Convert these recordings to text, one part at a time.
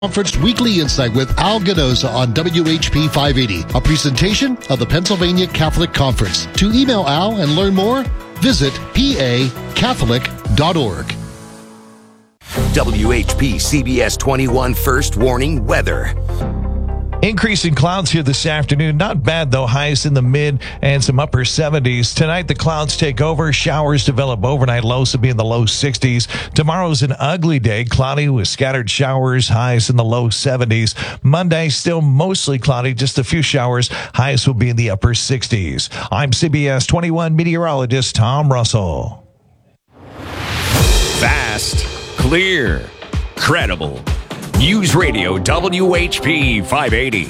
Conference Weekly Insight with Al Ganoza on WHP 580, a presentation of the Pennsylvania Catholic Conference. To email Al and learn more, visit pacatholic.org. WHP CBS 21 First Warning Weather. Increasing clouds here this afternoon. Not bad, though. Highs in the mid and some upper 70s. Tonight, the clouds take over. Showers develop overnight. Lows will be in the low 60s. Tomorrow's an ugly day. Cloudy with scattered showers. Highs in the low 70s. Monday, still mostly cloudy. Just a few showers. Highs will be in the upper 60s. I'm CBS 21 meteorologist Tom Russell. Fast, clear, credible. News Radio WHP 580.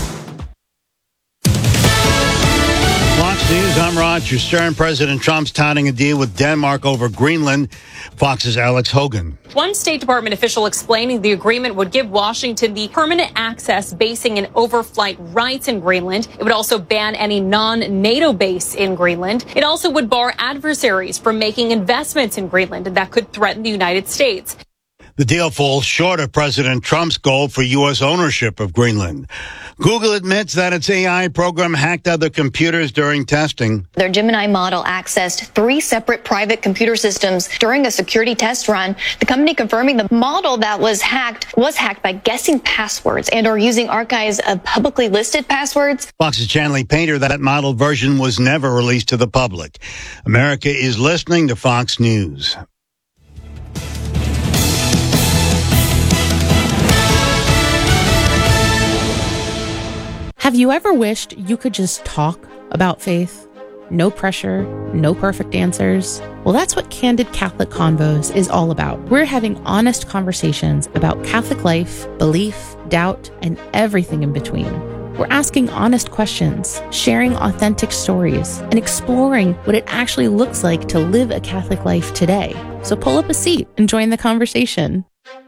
Fox News, I'm Roger Stern. President Trump's touting a deal with Denmark over Greenland. Fox's Alex Hogan. One State Department official explaining the agreement would give Washington the permanent access, basing, and overflight rights in Greenland. It would also ban any non-NATO base in Greenland. It also would bar adversaries from making investments in Greenland that could threaten the United States. The deal falls short of President Trump's goal for U.S. ownership of Greenland. Google admits that its AI program hacked other computers during testing. Their Gemini model accessed 3 separate private computer systems during a security test run. The company confirming the model that was hacked by guessing passwords and or using archives of publicly listed passwords. Fox's Chanley Painter, that model version was never released to the public. America is listening to Fox News. Have you ever wished you could just talk about faith? No pressure, no perfect answers. Well, that's what Candid Catholic Convos is all about. We're having honest conversations about Catholic life, belief, doubt, and everything in between. We're asking honest questions, sharing authentic stories, and exploring what it actually looks like to live a Catholic life today. So pull up a seat and join the conversation.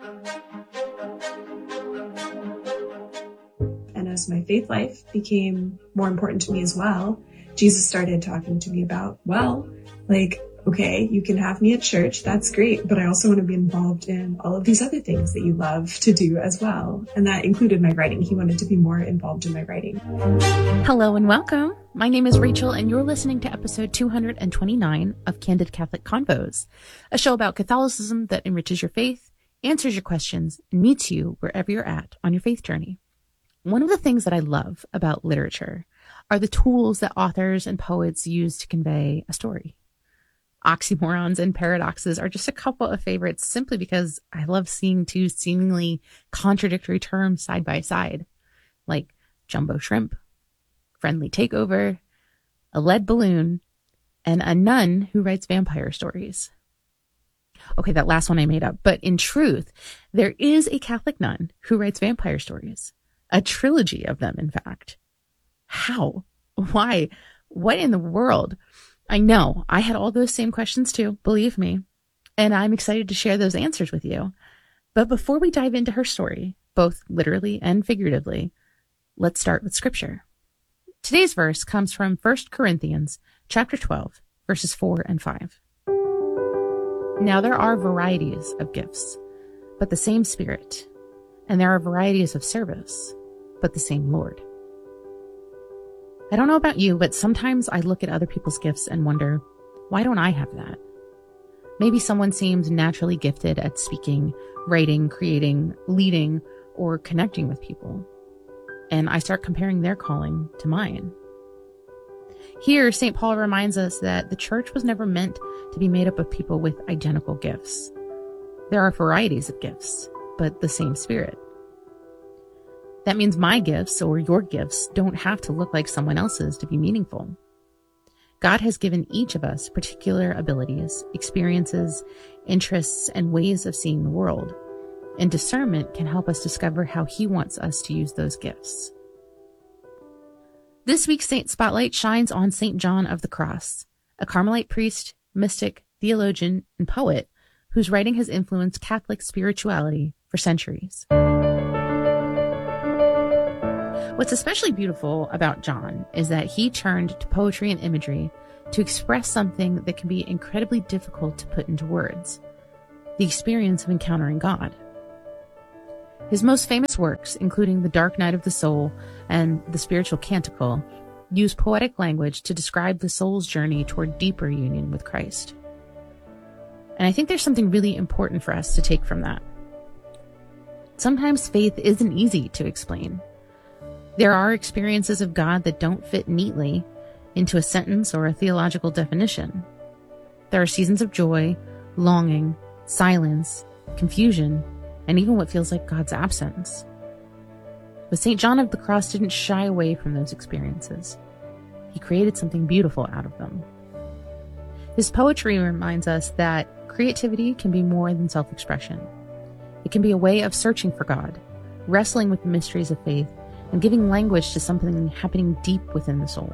As my faith life became more important to me as well, Jesus started talking to me about, okay, you can have me at church, that's great, but I also want to be involved in all of these other things that you love to do as well. And that included my writing. He wanted to be more involved in my writing. Hello and welcome. My name is Rachel, and you're listening to episode 229 of Candid Catholic Convos, a show about Catholicism that enriches your faith, answers your questions, and meets you wherever you're at on your faith journey. One of the things that I love about literature are the tools that authors and poets use to convey a story. Oxymorons and paradoxes are just a couple of favorites simply because I love seeing two seemingly contradictory terms side by side, like jumbo shrimp, friendly takeover, a lead balloon, and a nun who writes vampire stories. Okay, that last one I made up, but in truth, there is a Catholic nun who writes vampire stories. A trilogy of them, in fact. How? Why? What in the world? I know I had all those same questions too, believe me, and I'm excited to share those answers with you. But before we dive into her story, both literally and figuratively, let's start with scripture. Today's verse comes from 1 Corinthians chapter 12, verses 4 and 5. Now there are varieties of gifts, but the same Spirit, and there are varieties of service, but the same Lord. I don't know about you, but sometimes I look at other people's gifts and wonder, why don't I have that? Maybe someone seems naturally gifted at speaking, writing, creating, leading, or connecting with people. And I start comparing their calling to mine. Here, St. Paul reminds us that the church was never meant to be made up of people with identical gifts. There are varieties of gifts, but the same Spirit. That means my gifts or your gifts don't have to look like someone else's to be meaningful. God has given each of us particular abilities, experiences, interests, and ways of seeing the world, and discernment can help us discover how He wants us to use those gifts. This week's Saint Spotlight shines on St. John of the Cross, a Carmelite priest, mystic, theologian, and poet whose writing has influenced Catholic spirituality for centuries. What's especially beautiful about John is that he turned to poetry and imagery to express something that can be incredibly difficult to put into words, the experience of encountering God. His most famous works, including The Dark Night of the Soul and The Spiritual Canticle, use poetic language to describe the soul's journey toward deeper union with Christ. And I think there's something really important for us to take from that. Sometimes faith isn't easy to explain. There are experiences of God that don't fit neatly into a sentence or a theological definition. There are seasons of joy, longing, silence, confusion, and even what feels like God's absence. But St. John of the Cross didn't shy away from those experiences. He created something beautiful out of them. His poetry reminds us that creativity can be more than self-expression. It can be a way of searching for God, wrestling with the mysteries of faith, and giving language to something happening deep within the soul.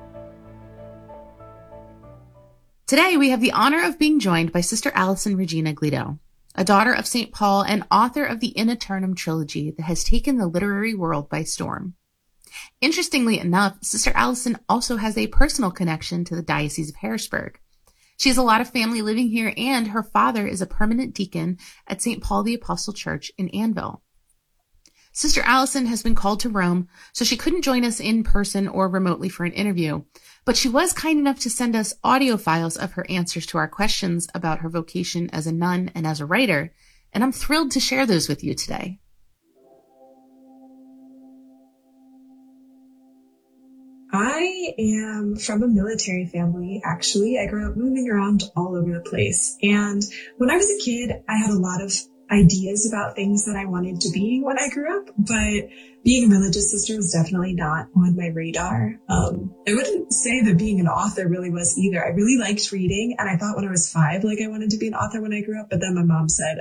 Today, we have the honor of being joined by Sister Allison Regina Glido, a daughter of St. Paul and author of the In Eternum trilogy that has taken the literary world by storm. Interestingly enough, Sister Allison also has a personal connection to the Diocese of Harrisburg. She has a lot of family living here, and her father is a permanent deacon at St. Paul the Apostle Church in Annville. Sister Allison has been called to Rome, so she couldn't join us in person or remotely for an interview, but she was kind enough to send us audio files of her answers to our questions about her vocation as a nun and as a writer, and I'm thrilled to share those with you today. I am from a military family, actually. I grew up moving around all over the place. And when I was a kid, I had a lot of ideas about things that I wanted to be when I grew up, but being a religious sister was definitely not on my radar. I wouldn't say that being an author really was either. I really liked reading, and I thought when I was 5, like I wanted to be an author when I grew up, but then my mom said,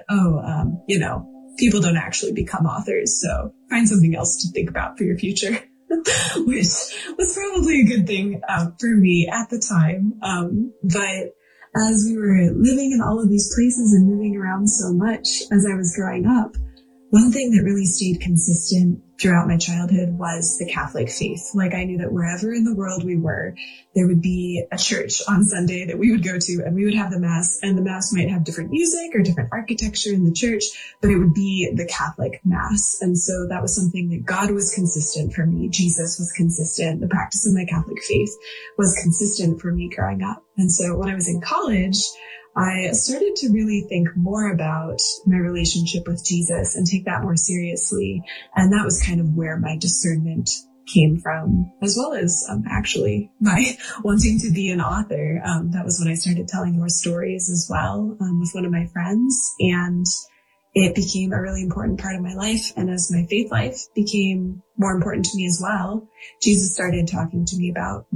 people don't actually become authors, so find something else to think about for your future. Which was probably a good thing for me at the time. But as we were living in all of these places and moving around so much as I was growing up, one thing that really stayed consistent throughout my childhood was the Catholic faith. Like, I knew that wherever in the world we were, there would be a church on Sunday that we would go to, and we would have the Mass, and the Mass might have different music or different architecture in the church, but it would be the Catholic Mass. And so that was something that God was consistent for me. Jesus was consistent. The practice of my Catholic faith was consistent for me growing up. And so when I was in college, I started to really think more about my relationship with Jesus and take that more seriously. And that was kind of where my discernment came from, as well as actually my wanting to be an author. That was when I started telling more stories as well with one of my friends. And it became a really important part of my life. And as my faith life became more important to me as well, Jesus started talking to me about,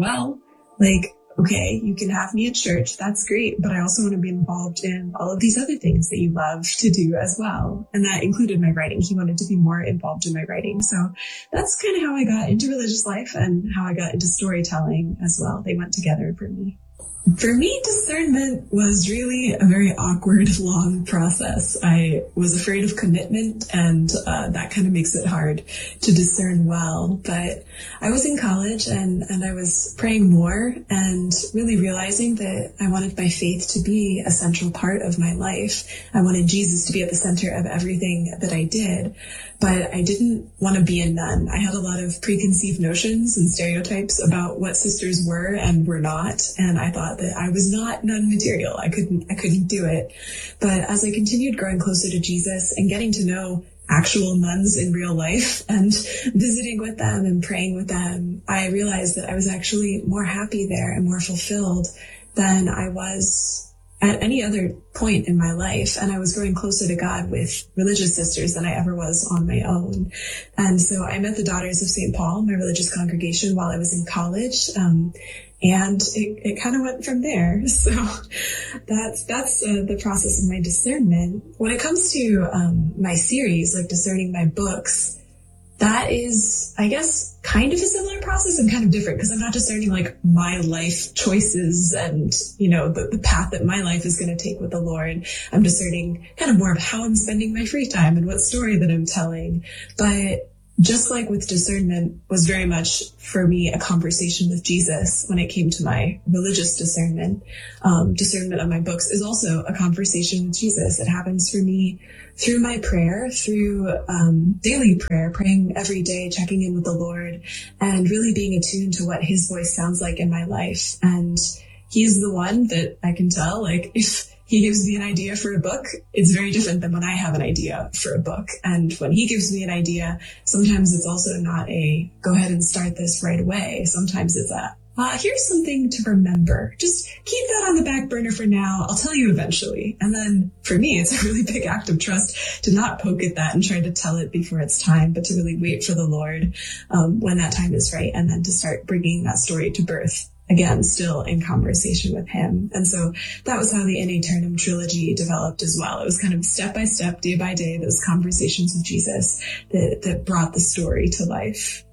okay, you can have me at church. That's great. But I also want to be involved in all of these other things that you love to do as well. And that included my writing. He wanted to be more involved in my writing. So that's kind of how I got into religious life and how I got into storytelling as well. They went together for me. For me, discernment was really a very awkward, long process. I was afraid of commitment, and that kind of makes it hard to discern well. But I was in college, and I was praying more and really realizing that I wanted my faith to be a central part of my life. I wanted Jesus to be at the center of everything that I did. But I didn't want to be a nun. I had a lot of preconceived notions and stereotypes about what sisters were and were not. And I thought that I was not nun material. I couldn't do it. But as I continued growing closer to Jesus and getting to know actual nuns in real life and visiting with them and praying with them, I realized that I was actually more happy there and more fulfilled than I was at any other point in my life. And I was growing closer to God with religious sisters than I ever was on my own. And so I met the Daughters of St. Paul, my religious congregation, while I was in college. And it kind of went from there. So that's the process of my discernment. When it comes to my series, like discerning my books, that is, I guess, kind of a similar process and kind of different, because I'm not discerning like my life choices and, the path that my life is going to take with the Lord. I'm discerning kind of more of how I'm spending my free time and what story that I'm telling. But just like with discernment, was very much for me a conversation with Jesus when it came to my religious discernment. Discernment of my books is also a conversation with Jesus. It happens for me through my prayer, through daily prayer, praying every day, checking in with the Lord, and really being attuned to what his voice sounds like in my life. And he's the one that I can tell, like, if he gives me an idea for a book, it's very different than when I have an idea for a book. And when he gives me an idea, sometimes it's also not a, go ahead and start this right away. Sometimes it's a, here's something to remember. Just keep that on the back burner for now. I'll tell you eventually. And then for me, it's a really big act of trust to not poke at that and try to tell it before it's time, but to really wait for the Lord when that time is right, and then to start bringing that story to birth. Again, still in conversation with him. And so that was how the In Aeternum trilogy developed as well. It was kind of step by step, day by day, those conversations with Jesus that brought the story to life.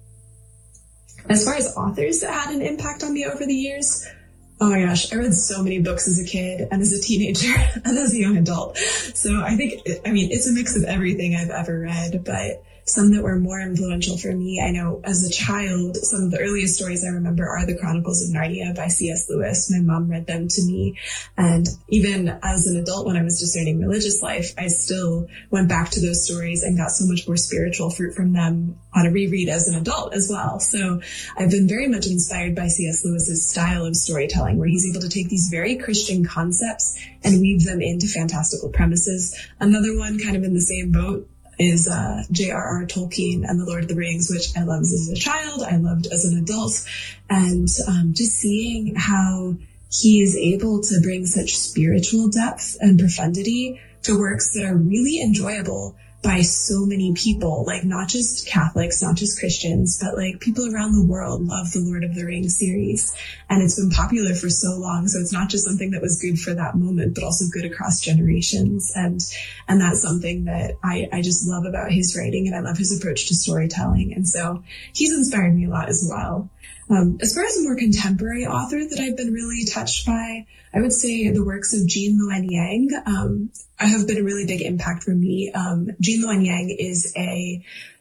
As far as authors that had an impact on me over the years, oh my gosh, I read so many books as a kid and as a teenager and as a young adult. So I think, it's a mix of everything I've ever read, but some that were more influential for me. I know as a child, some of the earliest stories I remember are The Chronicles of Narnia by C.S. Lewis. My mom read them to me. And even as an adult, when I was discerning religious life, I still went back to those stories and got so much more spiritual fruit from them on a reread as an adult as well. So I've been very much inspired by C.S. Lewis's style of storytelling, where he's able to take these very Christian concepts and weave them into fantastical premises. Another one kind of in the same boat is J.R.R. Tolkien and The Lord of the Rings, which I loved as a child, I loved as an adult, and just seeing how he is able to bring such spiritual depth and profundity to works that are really enjoyable by so many people, like not just Catholics, not just Christians, but like people around the world love the Lord of the Rings series. And it's been popular for so long. So it's not just something that was good for that moment, but also good across generations. And that's something that I just love about his writing, and I love his approach to storytelling. And so he's inspired me a lot as well. As far as a more contemporary author that I've been really touched by, I would say the works of Jean Luen Yang have been a really big impact for me. Jean Luen Yang is a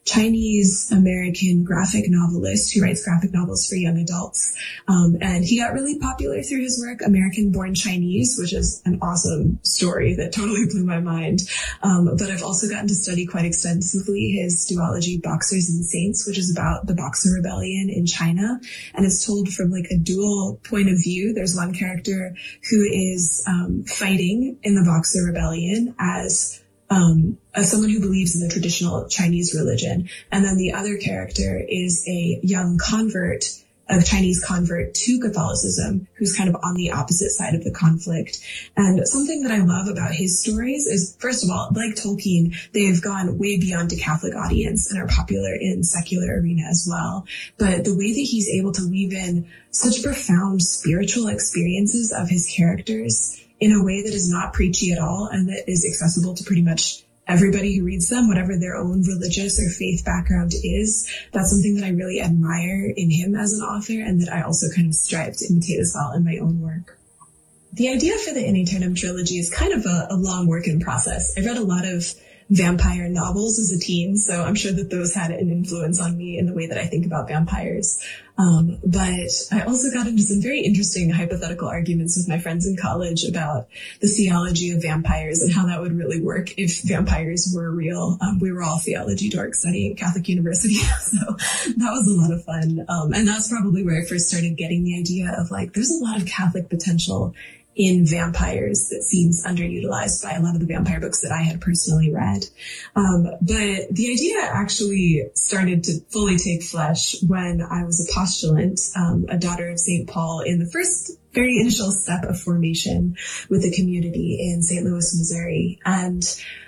Chinese-American graphic novelist who writes graphic novels for young adults. And he got really popular through his work, American Born Chinese, which is an awesome story that totally blew my mind. But I've also gotten to study quite extensively his duology, Boxers and Saints, which is about the Boxer Rebellion in China. And it's told from like a dual point of view. There's one character who is fighting in the Boxer Rebellion as someone who believes in the traditional Chinese religion. And then the other character is a young convert, a Chinese convert to Catholicism, who's kind of on the opposite side of the conflict. And something that I love about his stories is, first of all, like Tolkien, they've gone way beyond a Catholic audience and are popular in secular arena as well. But the way that he's able to weave in such profound spiritual experiences of his characters in a way that is not preachy at all and that is accessible to pretty much everybody who reads them, whatever their own religious or faith background is. That's something that I really admire in him as an author, and that I also kind of strive to imitate as well in my own work. The idea for the In Aeternum trilogy is kind of a long work in process. I've read a lot of vampire novels as a teen, so I'm sure that those had an influence on me in the way that I think about vampires. But I also got into some very interesting hypothetical arguments with my friends in college about the theology of vampires and how that would really work if vampires were real. We were all theology dorks studying at Catholic University, so that was a lot of fun. And that's probably where I first started getting the idea of like, there's a lot of Catholic potential in vampires that seems underutilized by a lot of the vampire books that I had personally read. But the idea actually started to fully take flesh when I was a postulant, a daughter of St. Paul, in the first very initial step of formation with the community in St. Louis, Missouri. And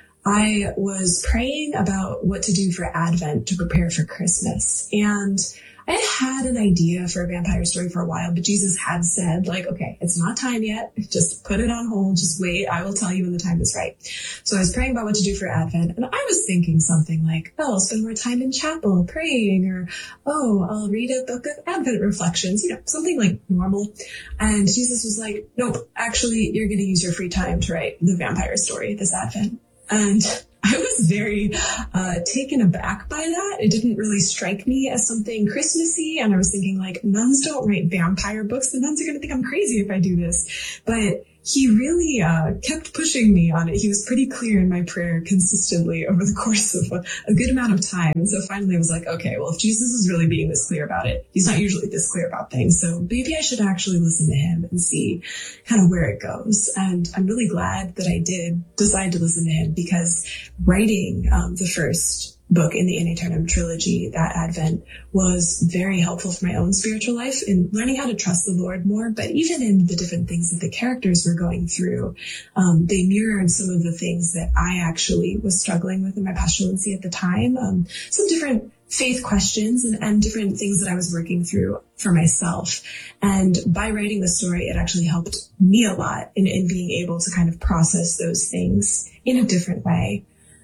I was praying about what to do for Advent to prepare for Christmas. And I had an idea for a vampire story for a while, but Jesus had said, like, okay, it's not time yet. Just put it on hold. Just wait. I will tell you when the time is right. So I was praying about what to do for Advent, and I was thinking something like, oh, I'll spend more time in chapel praying, or, oh, I'll read a book of Advent reflections, something like normal. And Jesus was like, nope, actually, you're going to use your free time to write the vampire story this Advent. And I was very taken aback by that. It didn't really strike me as something Christmassy. And I was thinking, like, nuns don't write vampire books. The nuns are going to think I'm crazy if I do this. But he really kept pushing me on it. He was pretty clear in my prayer consistently over the course of a good amount of time. And so finally I was like, okay, well, if Jesus is really being this clear about it, he's not usually this clear about things. So maybe I should actually listen to him and see kind of where it goes. And I'm really glad that I did decide to listen to him, because writing the first book in the In Aeternum trilogy, that Advent, was very helpful for my own spiritual life in learning how to trust the Lord more. But even in the different things that the characters were going through, they mirrored some of the things that I actually was struggling with in my pastoralency at the time. Some different faith questions and different things that I was working through for myself. And by writing the story, it actually helped me a lot in being able to kind of process those things in a different way.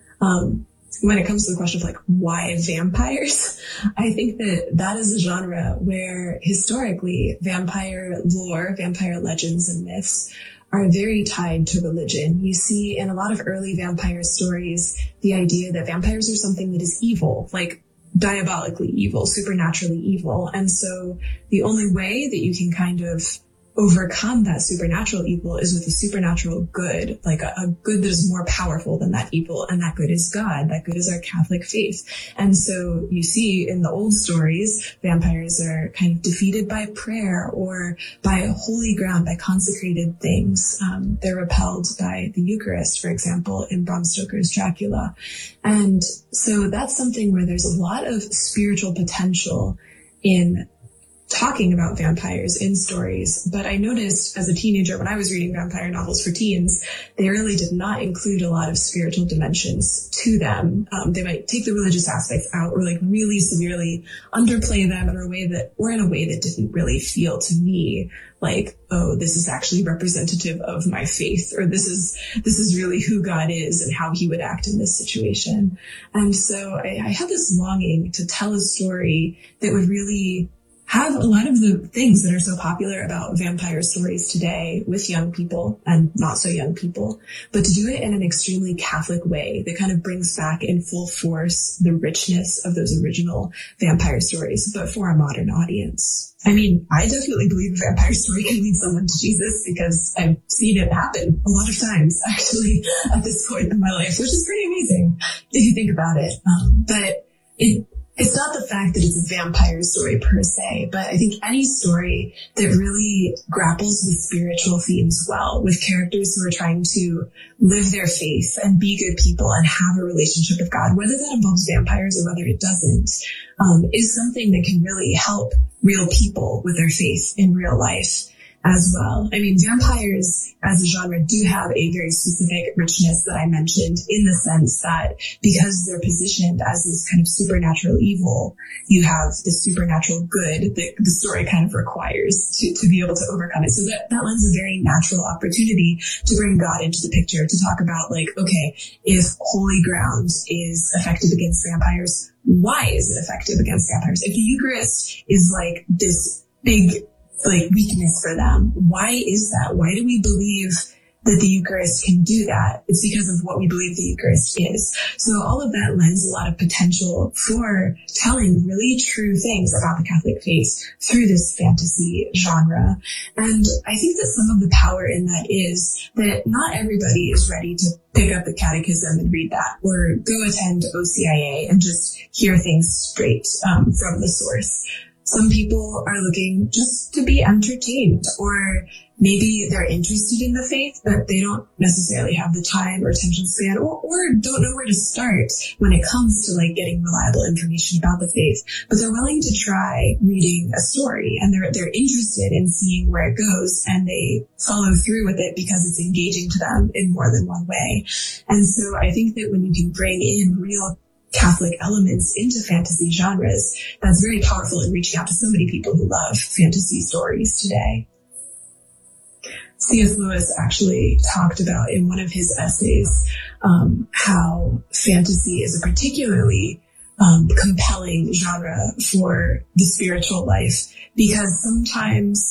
When it comes to the question of, like, why vampires, I think that is a genre where historically vampire lore, vampire legends and myths are very tied to religion. You see in a lot of early vampire stories the idea that vampires are something that is evil, like diabolically evil, supernaturally evil. And so the only way that you can kind of overcome that supernatural evil is with a supernatural good, like a good that is more powerful than that evil. And that good is God. That good is our Catholic faith. And so you see in the old stories, vampires are kind of defeated by prayer or by holy ground, by consecrated things. They're repelled by the Eucharist, for example, in Bram Stoker's Dracula. And so that's something where there's a lot of spiritual potential in talking about vampires in stories. But I noticed as a teenager, when I was reading vampire novels for teens, they really did not include a lot of spiritual dimensions to them. They might take the religious aspects out or like really severely underplay them in a way that didn't really feel to me like, oh, this is actually representative of my faith, or this is really who God is and how he would act in this situation. And so I had this longing to tell a story that would really have a lot of the things that are so popular about vampire stories today with young people and not so young people, but to do it in an extremely Catholic way that kind of brings back in full force the richness of those original vampire stories, but for a modern audience. I mean, I definitely believe a vampire story can lead someone to Jesus because I've seen it happen a lot of times, actually, at this point in my life, which is pretty amazing if you think about it. But it's not the fact that it's a vampire story per se, but I think any story that really grapples with spiritual themes well, with characters who are trying to live their faith and be good people and have a relationship with God, whether that involves vampires or whether it doesn't, is something that can really help real people with their faith in real life as well. I mean, vampires as a genre do have a very specific richness that I mentioned, in the sense that because they're positioned as this kind of supernatural evil, you have the supernatural good that the story kind of requires to be able to overcome it. So that lends a very natural opportunity to bring God into the picture, to talk about, like, okay, if holy ground is effective against vampires, why is it effective against vampires? If the Eucharist is like this big weakness for them, why is that? Why do we believe that the Eucharist can do that? It's because of what we believe the Eucharist is. So all of that lends a lot of potential for telling really true things about the Catholic faith through this fantasy genre. And I think that some of the power in that is that not everybody is ready to pick up the catechism and read that, or go attend OCIA and just hear things straight from the source. Some people are looking just to be entertained, or maybe they're interested in the faith, but they don't necessarily have the time or attention span, or don't know where to start when it comes to getting reliable information about the faith. But they're willing to try reading a story, and they're interested in seeing where it goes, and they follow through with it because it's engaging to them in more than one way. And so I think that when you can bring in real Catholic elements into fantasy genres, that's very powerful in reaching out to so many people who love fantasy stories today. C.S. Lewis actually talked about in one of his essays how fantasy is a particularly compelling genre for the spiritual life, because sometimes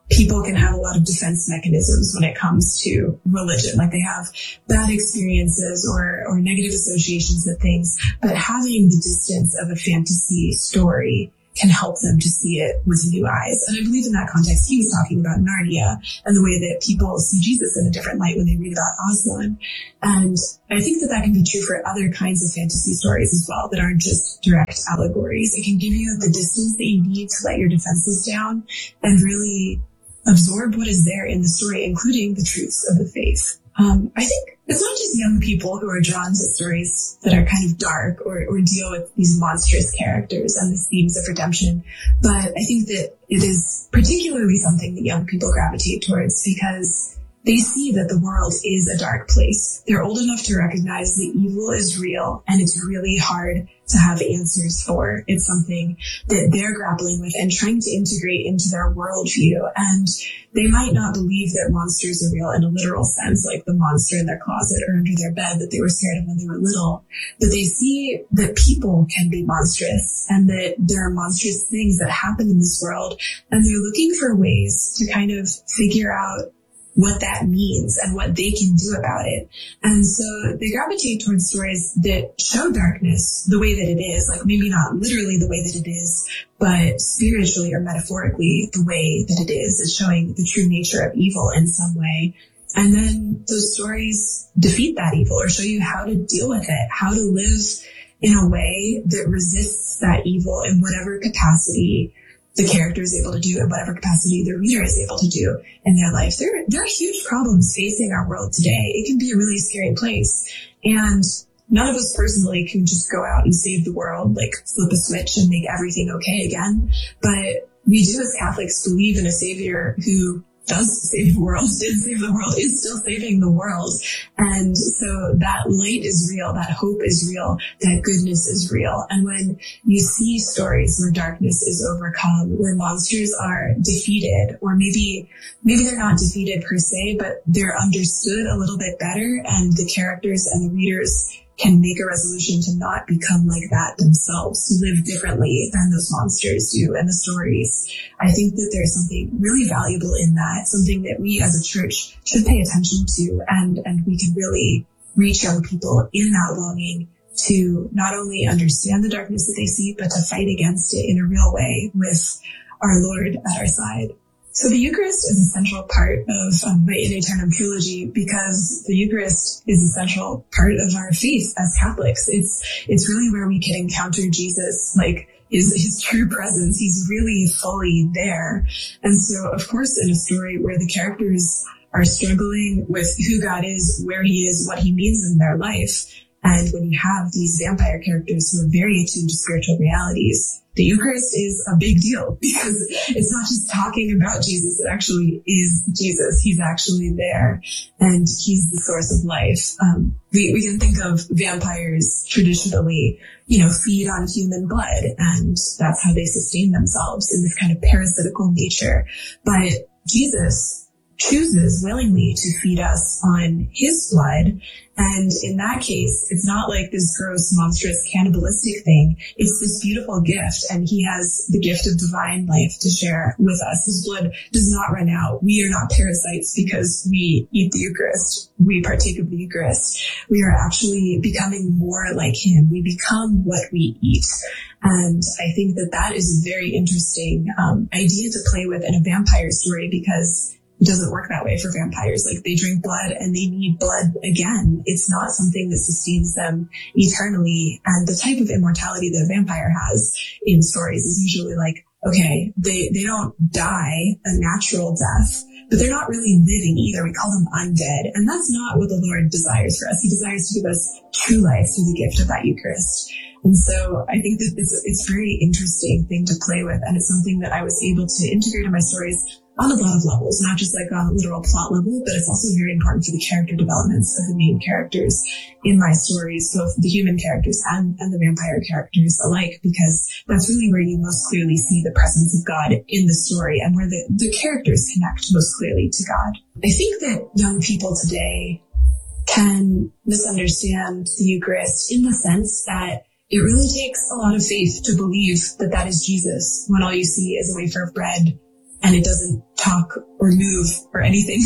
people can have a lot of defense mechanisms when it comes to religion. Like they have bad experiences or negative associations with things, but having the distance of a fantasy story can help them to see it with new eyes. And I believe in that context, he was talking about Narnia and the way that people see Jesus in a different light when they read about Aslan. And I think that can be true for other kinds of fantasy stories as well that aren't just direct allegories. It can give you the distance that you need to let your defenses down and really absorb what is there in the story, including the truths of the faith. I think it's not just young people who are drawn to stories that are kind of dark or deal with these monstrous characters and these themes of redemption, but I think that it is particularly something that young people gravitate towards because they see that the world is a dark place. They're old enough to recognize that evil is real and it's really hard to have answers for. It's something that they're grappling with and trying to integrate into their worldview. And they might not believe that monsters are real in a literal sense, like the monster in their closet or under their bed that they were scared of when they were little. But they see that people can be monstrous and that there are monstrous things that happen in this world. And they're looking for ways to kind of figure out what that means and what they can do about it. And so they gravitate towards stories that show darkness the way that it is, like maybe not literally the way that it is, but spiritually or metaphorically the way that it is. It's showing the true nature of evil in some way. And then those stories defeat that evil or show you how to deal with it, how to live in a way that resists that evil in whatever capacity the character is able to do in whatever capacity the reader is able to do in their life. There are huge problems facing our world today. It can be a really scary place. And none of us personally can just go out and save the world, like flip a switch and make everything okay again. But we do as Catholics believe in a savior who does save the world, did save the world, is still saving the world. And so that light is real, that hope is real, that goodness is real. And when you see stories where darkness is overcome, where monsters are defeated, or maybe they're not defeated per se, but they're understood a little bit better, and the characters and the readers can make a resolution to not become like that themselves, to live differently than those monsters do in the stories. I think that there's something really valuable in that, something that we as a church should pay attention to, and we can really reach young people in that longing to not only understand the darkness that they see, but to fight against it in a real way with our Lord at our side. So the Eucharist is a central part of my In Aeternum trilogy because the Eucharist is a central part of our faith as Catholics. It's really where we can encounter Jesus, like his true presence. He's really fully there. And so, of course, in a story where the characters are struggling with who God is, where he is, what he means in their life, and when you have these vampire characters who are very attuned to spiritual realities, the Eucharist is a big deal because it's not just talking about Jesus. It actually is Jesus. He's actually there and he's the source of life. We can think of vampires traditionally, feed on human blood, and that's how they sustain themselves in this kind of parasitical nature. But Jesus chooses willingly to feed us on his blood. And in that case, it's not like this gross, monstrous, cannibalistic thing. It's this beautiful gift, and he has the gift of divine life to share with us. His blood does not run out. We are not parasites because we eat the Eucharist. We partake of the Eucharist. We are actually becoming more like him. We become what we eat. And I think that is a very interesting idea to play with in a vampire story, because it doesn't work that way for vampires. Like, they drink blood and they need blood again. It's not something that sustains them eternally. And the type of immortality that a vampire has in stories is usually like, okay, they don't die a natural death, but they're not really living either. We call them undead. And that's not what the Lord desires for us. He desires to give us true life through the gift of that Eucharist. And so I think that it's a very interesting thing to play with. And it's something that I was able to integrate in my stories on a lot of levels, not just like on a literal plot level, but it's also very important for the character developments of the main characters in my stories, both the human characters and the vampire characters alike, because that's really where you most clearly see the presence of God in the story and where the characters connect most clearly to God. I think that young people today can misunderstand the Eucharist in the sense that it really takes a lot of faith to believe that is Jesus when all you see is a wafer of bread and it doesn't talk or move or anything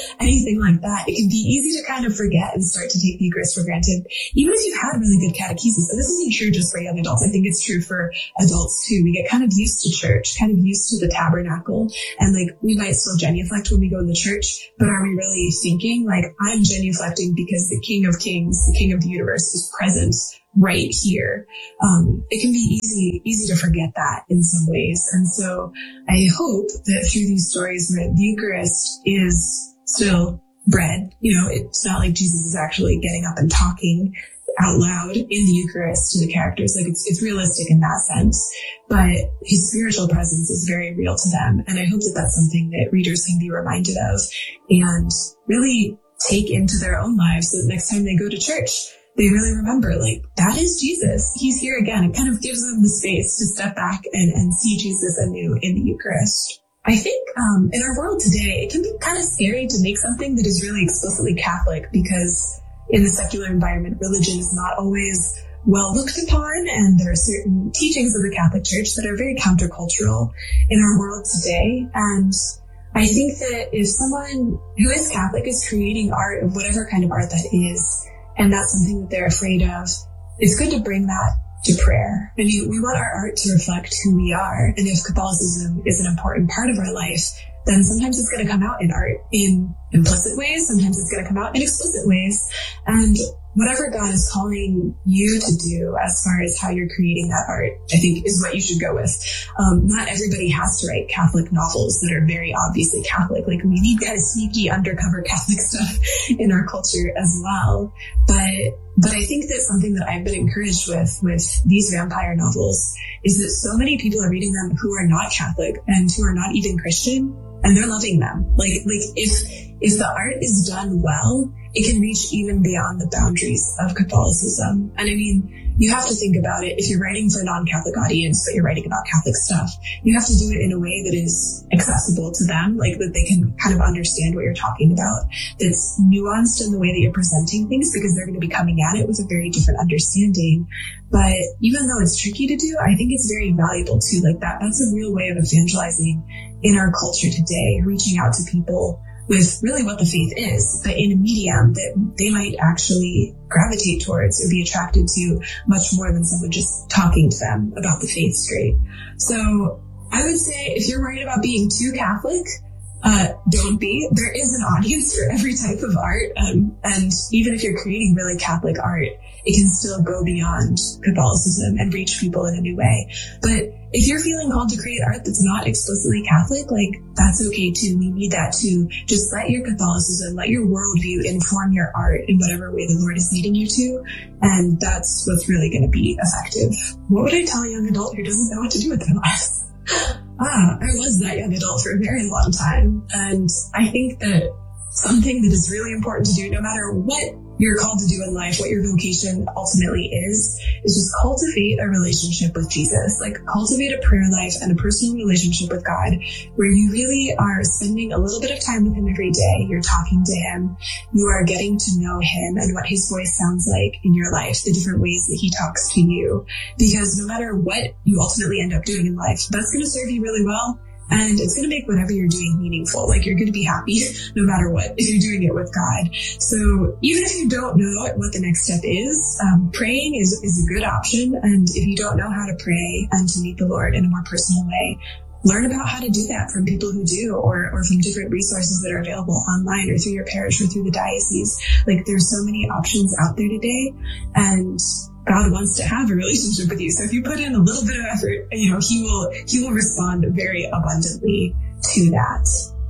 like that, it can be easy to kind of forget and start to take the Eucharist for granted, even if you've had really good catechesis. And this isn't true just for young adults. I think it's true for adults too. We get kind of used to church, kind of used to the tabernacle, and like we might still genuflect when we go in the church, but are we really thinking like, I'm genuflecting because the King of Kings, the King of the universe is present right here? It can be easy to forget that in some ways. And so I hope that through these stories where the Eucharist is still bread, it's not like Jesus is actually getting up and talking out loud in the Eucharist to the characters. Like it's realistic in that sense, but his spiritual presence is very real to them. And I hope that that's something that readers can be reminded of and really take into their own lives so that next time they go to church, they really remember, like, that is Jesus. He's here again. It kind of gives them the space to step back and see Jesus anew in the Eucharist. I think in our world today, it can be kind of scary to make something that is really explicitly Catholic, because in the secular environment, religion is not always well looked upon, and there are certain teachings of the Catholic Church that are very countercultural in our world today. And I think that if someone who is Catholic is creating art of whatever kind of art that is, and that's something that they're afraid of, it's good to bring that to prayer. I mean, we want our art to reflect who we are. And if Catholicism is an important part of our life, then sometimes it's going to come out in art in implicit ways. Sometimes it's going to come out in explicit ways. And whatever God is calling you to do as far as how you're creating that art, I think is what you should go with. Not everybody has to write Catholic novels that are very obviously Catholic. Like, we need kind of sneaky undercover Catholic stuff in our culture as well. But I think that something that I've been encouraged with these vampire novels is that so many people are reading them who are not Catholic and who are not even Christian, and they're loving them. Like if the art is done well, it can reach even beyond the boundaries of Catholicism. And I mean, you have to think about it. If you're writing for a non-Catholic audience, but you're writing about Catholic stuff, you have to do it in a way that is accessible to them, like that they can kind of understand what you're talking about, that's nuanced in the way that you're presenting things, because they're going to be coming at it with a very different understanding. But even though it's tricky to do, I think it's very valuable too. Like that's a real way of evangelizing in our culture today, reaching out to people with really what the faith is, but in a medium that they might actually gravitate towards or be attracted to much more than someone just talking to them about the faith straight. So I would say if you're worried about being too Catholic, don't be. There is an audience for every type of art. And even if you're creating really Catholic art, it can still go beyond Catholicism and reach people in a new way. But if you're feeling called to create art that's not explicitly Catholic, like, that's okay too. We need that too. Just let your Catholicism, let your worldview inform your art in whatever way the Lord is leading you to. And that's what's really going to be effective. What would I tell a young adult who doesn't know what to do with their lives? I was that young adult for a very long time. And I think that something that is really important to do, no matter what you're called to do in life, what your vocation ultimately is just cultivate a relationship with Jesus. Like, cultivate a prayer life and a personal relationship with God, where you really are spending a little bit of time with him every day. You're talking to him. You are getting to know him and what his voice sounds like in your life, the different ways that he talks to you. Because no matter what you ultimately end up doing in life, that's going to serve you really well. And it's going to make whatever you're doing meaningful. Like, you're going to be happy no matter what if you're doing it with God. So even if you don't know what the next step is, praying is a good option. And if you don't know how to pray and to meet the Lord in a more personal way, learn about how to do that from people who do, or from different resources that are available online or through your parish or through the diocese. Like, there's so many options out there today, and God wants to have a relationship with you. So if you put in a little bit of effort, he will respond very abundantly to that.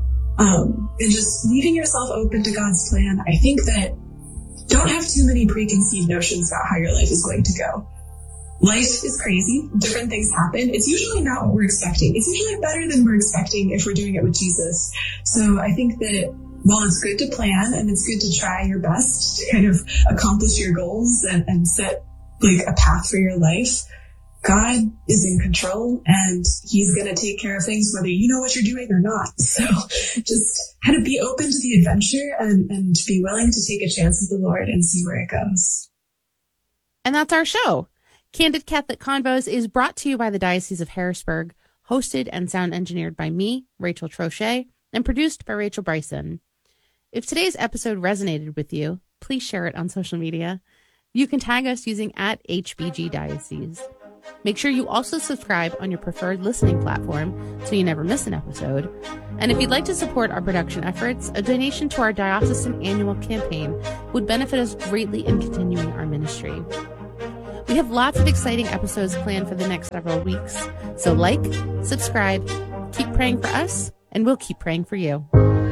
And just leaving yourself open to God's plan. I think that don't have too many preconceived notions about how your life is going to go. Life is crazy. Different things happen. It's usually not what we're expecting. It's usually better than we're expecting if we're doing it with Jesus. So I think that while it's good to plan and it's good to try your best to kind of accomplish your goals and set like a path for your life, God is in control, and he's going to take care of things whether you know what you're doing or not. So just kind of be open to the adventure and be willing to take a chance with the Lord and see where it goes. And that's our show. Candid Catholic Convos is brought to you by the Diocese of Harrisburg. hosted and sound engineered by me, Rachel Trochet, and produced by Rachel Bryson. If today's episode resonated with you, please share it on social media. You can tag us using @HBGDiocese. Make sure you also subscribe on your preferred listening platform so you never miss an episode. And if you'd like to support our production efforts, a donation to our diocesan annual campaign would benefit us greatly in continuing our ministry. We have lots of exciting episodes planned for the next several weeks. So like, subscribe, keep praying for us, and we'll keep praying for you.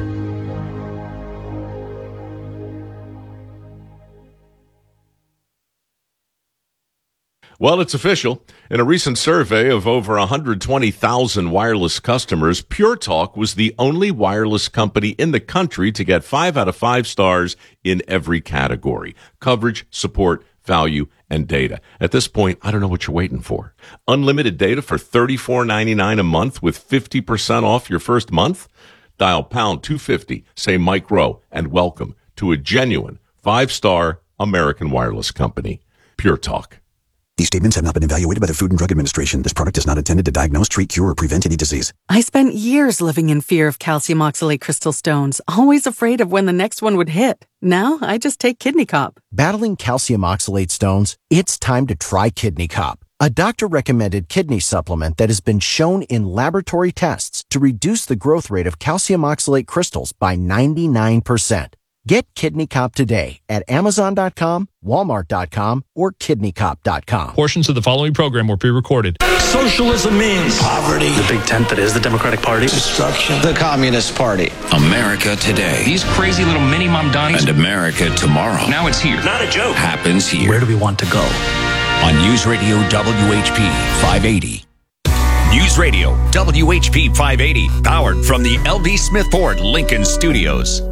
Well, it's official. In a recent survey of over 120,000 wireless customers, Pure Talk was the only wireless company in the country to get 5 out of 5 stars in every category: coverage, support, value, and data. At this point, I don't know what you're waiting for. Unlimited data for $34.99 a month with 50% off your first month? Dial pound 250, say Mike Rowe, and welcome to a genuine 5-star American wireless company. Pure Talk. These statements have not been evaluated by the Food and Drug Administration. This product is not intended to diagnose, treat, cure, or prevent any disease. I spent years living in fear of calcium oxalate crystal stones, always afraid of when the next one would hit. Now, I just take Kidney Cop. Battling calcium oxalate stones? It's time to try Kidney Cop, a doctor-recommended kidney supplement that has been shown in laboratory tests to reduce the growth rate of calcium oxalate crystals by 99%. Get Kidney Cop today at Amazon.com, Walmart.com, or KidneyCop.com. Portions of the following program were pre-recorded. Socialism means poverty. The big tent that is the Democratic Party. Destruction. The Communist Party. America today. These crazy little mini Mamdanis. And America tomorrow. Now it's here. Not a joke. Happens here. Where do we want to go? On News Radio WHP 580. News Radio WHP 580, powered from the L.B. Smith Ford Lincoln Studios.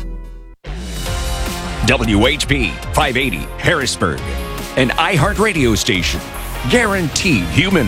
WHP 580 Harrisburg, an iHeart radio station, guaranteed human.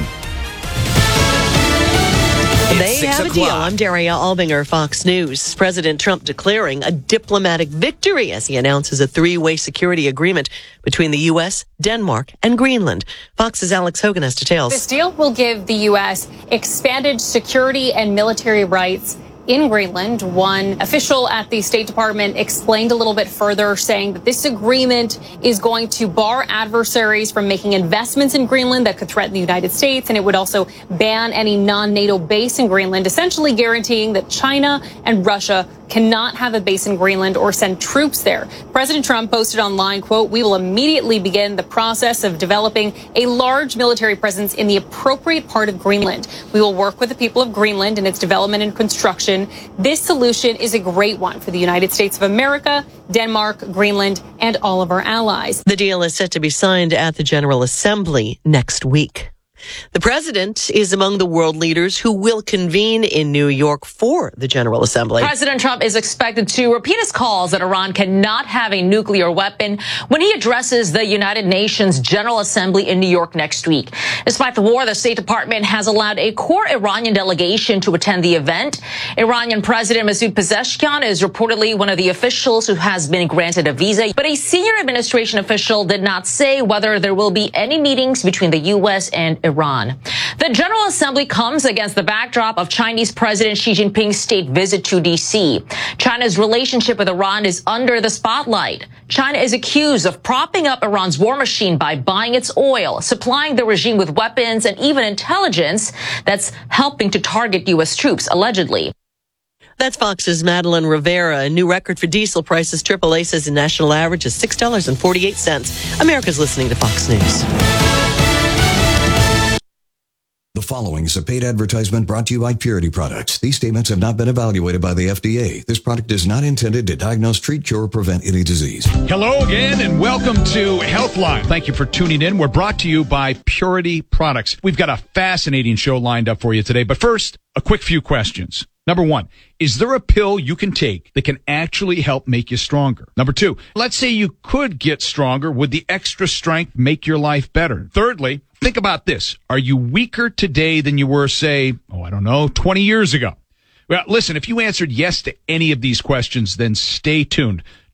They have a deal. I'm Daria Albinger, Fox News. President Trump declaring a diplomatic victory as he announces a 3-way security agreement between the U.S., Denmark, and Greenland. Fox's Alex Hogan has details. This deal will give the U.S. expanded security and military rights in Greenland. One official at the State Department explained a little bit further, saying that this agreement is going to bar adversaries from making investments in Greenland that could threaten the United States, and it would also ban any non-NATO base in Greenland, essentially guaranteeing that China and Russia cannot have a base in Greenland or send troops there. President Trump posted online, quote, "We will immediately begin the process of developing a large military presence in the appropriate part of Greenland. We will work with the people of Greenland in its development and construction. This solution is a great one for the United States of America, Denmark, Greenland, and all of our allies." The deal is set to be signed at the General Assembly next week. The president is among the world leaders who will convene in New York for the General Assembly. President Trump is expected to repeat his calls that Iran cannot have a nuclear weapon when he addresses the United Nations General Assembly in New York next week. Despite the war, the State Department has allowed a core Iranian delegation to attend the event. Iranian President Masoud Pezeshkian is reportedly one of the officials who has been granted a visa, but a senior administration official did not say whether there will be any meetings between the U.S. and Iran. The General Assembly comes against the backdrop of Chinese President Xi Jinping's state visit to D.C. China's relationship with Iran is under the spotlight. China is accused of propping up Iran's war machine by buying its oil, supplying the regime with weapons and even intelligence that's helping to target U.S. troops, allegedly. That's Fox's Madeline Rivera. A new record for diesel prices. AAA says the national average is $6.48. America's listening to Fox News. The following is a paid advertisement brought to you by Purity Products. These statements have not been evaluated by the FDA. This product is not intended to diagnose, treat, cure, or prevent any disease. Hello again, and welcome to Healthline. Thank you for tuning in. We're brought to you by Purity Products. We've got a fascinating show lined up for you today. But first, a quick few questions. Number one, is there a pill you can take that can actually help make you stronger? Number two, let's say you could get stronger. Would the extra strength make your life better? Thirdly, think about this. Are you weaker today than you were, say, 20 years ago? Well, listen, if you answered yes to any of these questions, then stay tuned.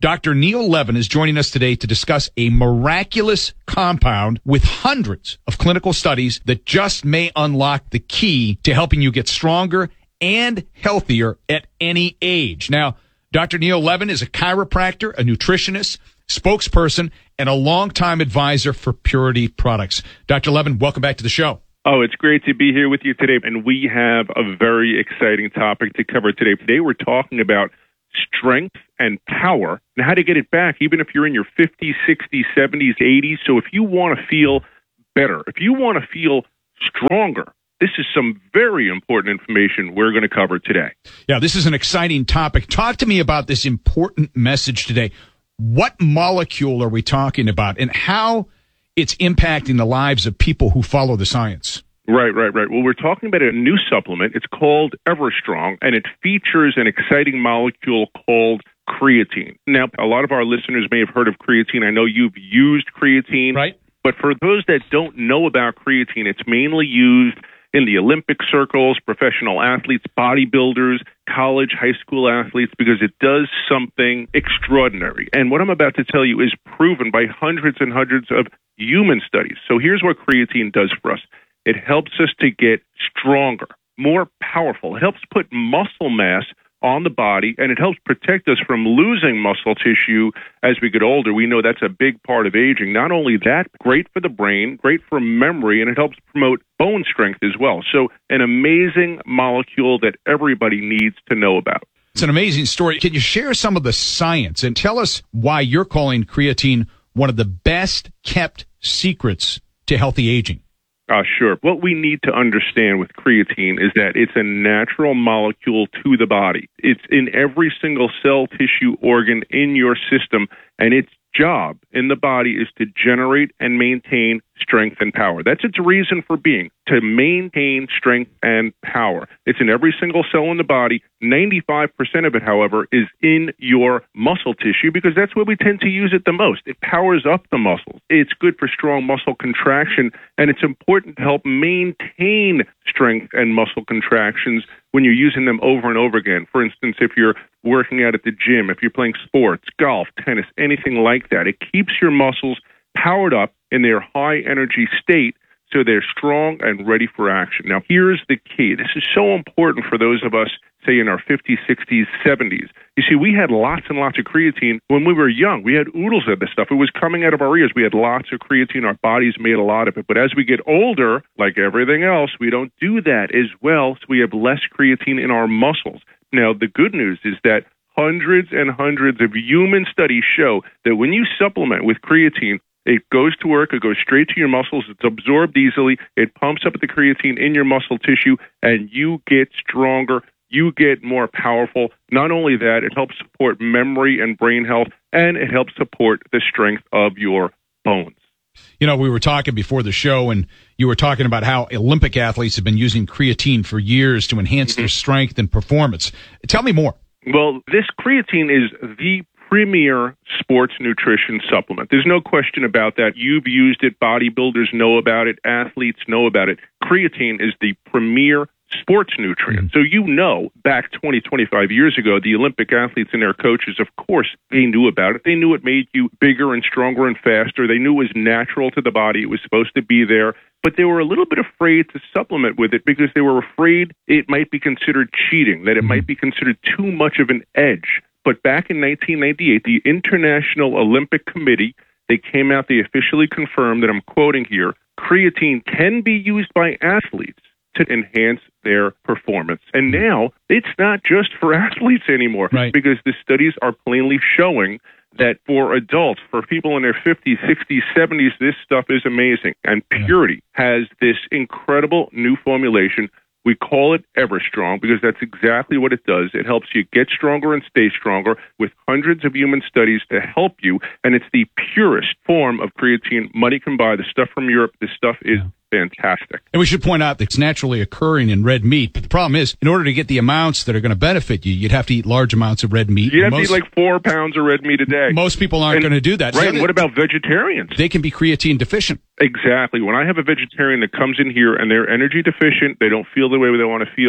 Dr. Neil Levin is joining us today to discuss a miraculous compound with hundreds of clinical studies that just may unlock the key to helping you get stronger and healthier at any age. Now, Dr. Neil Levin is a chiropractor, a nutritionist, spokesperson, and a longtime advisor for Purity Products. Dr. Levin, welcome back to the show. Oh, it's great to be here with you today, and we have a very exciting topic to cover today. Today we're talking about strength and power and how to get it back, even if you're in your 50s, 60s, 70s, 80s. So if you want to feel better, if you want to feel stronger, this is some very important information we're going to cover today. Yeah, this is an exciting topic. Talk to me about this important message today. What molecule are we talking about and how it's impacting the lives of people who follow the science? Right. Well, we're talking about a new supplement. It's called EverStrong, and it features an exciting molecule called creatine. Now, a lot of our listeners may have heard of creatine. I know you've used creatine. Right. But for those that don't know about creatine, it's mainly used in the Olympic circles, professional athletes, bodybuilders, college, high school athletes, because it does something extraordinary. And what I'm about to tell you is proven by hundreds and hundreds of human studies. So here's what creatine does for us. It helps us to get stronger, more powerful. It helps put muscle mass on the body, and it helps protect us from losing muscle tissue as we get older. We know that's a big part of aging. Not only that, great for the brain, great for memory, and it helps promote bone strength as well. So an amazing molecule that everybody needs to know about. It's an amazing story. Can you share some of the science and tell us why you're calling creatine one of the best kept secrets to healthy aging? Sure. What we need to understand with creatine is that it's a natural molecule to the body. It's in every single cell, tissue, organ in your system, and its job in the body is to generate and maintain strength and power. That's its reason for being, to maintain strength and power. It's in every single cell in the body. 95% of it, however, is in your muscle tissue because that's where we tend to use it the most. It powers up the muscles. It's good for strong muscle contraction, and it's important to help maintain strength and muscle contractions when you're using them over and over again. For instance, if you're working out at the gym, if you're playing sports, golf, tennis, anything like that, it keeps your muscles powered up in their high energy state so they're strong and ready for action. Now, here's the key. This is so important for those of us, say, in our 50s, 60s, 70s. You see, we had lots and lots of creatine when we were young. We had oodles of this stuff. It was coming out of our ears. We had lots of creatine. Our bodies made a lot of it. But as we get older, like everything else, we don't do that as well, so we have less creatine in our muscles. Now, the good news is that hundreds and hundreds of human studies show that when you supplement with creatine, it goes to work, it goes straight to your muscles, it's absorbed easily, it pumps up the creatine in your muscle tissue, and you get stronger, you get more powerful. Not only that, it helps support memory and brain health, and it helps support the strength of your bones. You know, we were talking before the show, and you were talking about how Olympic athletes have been using creatine for years to enhance their strength and performance. Tell me more. Well, this creatine is the premier sports nutrition supplement. There's no question about that. You've used it. Bodybuilders know about it. Athletes know about it. Creatine is the premier sports nutrient. So you know, back 20, 25 years ago, the Olympic athletes and their coaches, of course, they knew about it. They knew it made you bigger and stronger and faster. They knew it was natural to the body. It was supposed to be there. But they were a little bit afraid to supplement with it because they were afraid it might be considered cheating, that it might be considered too much of an edge. But back in 1998, the International Olympic Committee, they came out, they officially confirmed that, I'm quoting here, creatine can be used by athletes to enhance their performance. And now it's not just for athletes anymore, because the studies are plainly showing that for adults, for people in their 50s, 60s, 70s, this stuff is amazing. And Purity has this incredible new formulation. We call it EverStrong because that's exactly what it does. It helps you get stronger and stay stronger with hundreds of human studies to help you. And it's the purest form of creatine money can buy. The stuff from Europe, this stuff is fantastic. And we should point out that it's naturally occurring in red meat. But the problem is, in order to get the amounts that are going to benefit you, you'd have to eat large amounts of red meat. You have to eat like 4 pounds of red meat a day. Most people aren't going to do that. Right. So And what about vegetarians? They can be creatine deficient. Exactly. When I have a vegetarian that comes in here and they're energy deficient, they don't feel the way they want to feel,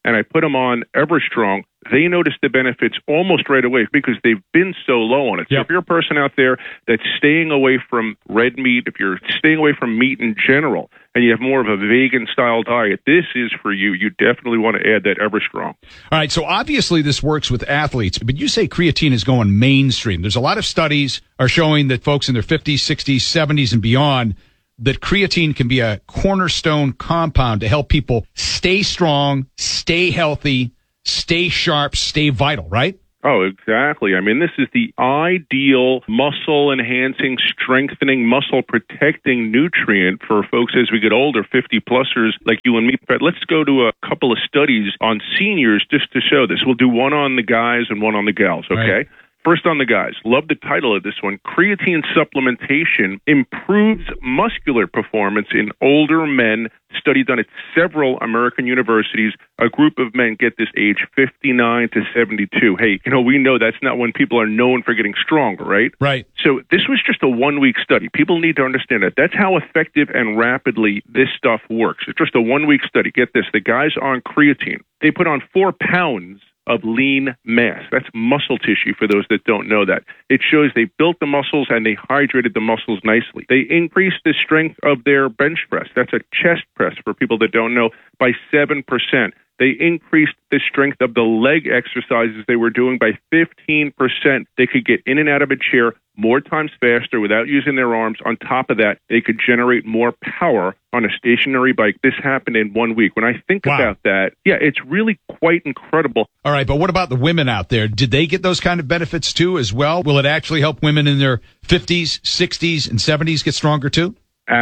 and I put them on Everstrong, they notice the benefits almost right away because they've been so low on it. So if you're a person out there that's staying away from red meat, if you're staying away from meat in general, and you have more of a vegan-style diet, this is for you. You definitely want to add that Everstrong. All right, so obviously this works with athletes, but you say creatine is going mainstream. There's a lot of studies are showing that folks in their 50s, 60s, 70s, and beyond, that creatine can be a cornerstone compound to help people stay strong, stay healthy, stay sharp, stay vital, right? Oh, exactly. I mean, this is the ideal muscle-enhancing, strengthening, muscle-protecting nutrient for folks as we get older, 50-plussers like you and me. But let's go to a couple of studies on seniors just to show this. We'll do one on the guys and one on the gals, okay? Right. First on the guys. Love the title of this one. Creatine supplementation improves muscular performance in older men. Study done at several American universities. A group of men, get this, age 59 to 72. Hey, we know that's not when people are known for getting stronger, right? Right. So this was just a one-week study. People need to understand that. That's how effective and rapidly this stuff works. It's just a one-week study. Get this. The guys on creatine, they put on 4 pounds of lean mass. That's muscle tissue for those that don't know that. It shows they built the muscles and they hydrated the muscles nicely. They increased the strength of their bench press. That's a chest press for people that don't know, by 7%. They increased the strength of the leg exercises they were doing by 15%. They could get in and out of a chair more times faster without using their arms. On top of that, they could generate more power on a stationary bike. This happened in 1 week. When I think about that, it's really quite incredible. All right, but what about the women out there? Did they get those kind of benefits too as well? Will it actually help women in their 50s, 60s, and 70s get stronger too?